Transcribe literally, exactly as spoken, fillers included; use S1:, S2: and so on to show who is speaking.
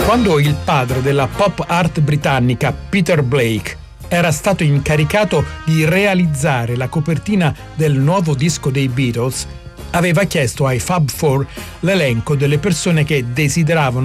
S1: Quando il padre della pop art britannica, Peter Blake, era stato incaricato di realizzare la copertina del nuovo disco dei Beatles, aveva chiesto ai Fab Four l'elenco delle persone che desideravano